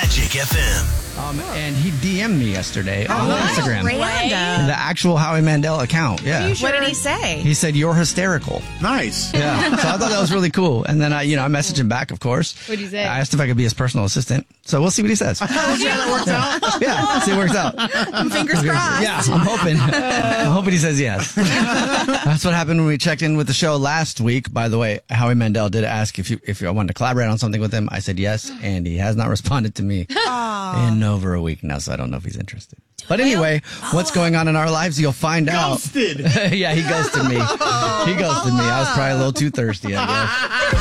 Magic FM. And he DM'd me yesterday on Instagram. Random. The actual Howie Mandel account. Yeah. What did he say? He said, "You're hysterical." Nice. Yeah. So I thought that was really cool. And then I messaged him back, of course. What'd he say? I asked if I could be his personal assistant. So we'll see what he says. We'll see how that works out. Yeah. See if it works out. Fingers crossed. Yeah. I'm hoping. I'm hoping he says yes. That's what happened when we checked in with the show last week. By the way, Howie Mandel did ask if I wanted to collaborate on something with him. I said yes, and he has not responded to me in over a week now, so I don't know if he's interested. But anyway, what's going on in our lives, you'll find out. Ghosted. Yeah, he ghosted me. He ghosted me. I was probably a little too thirsty, I guess.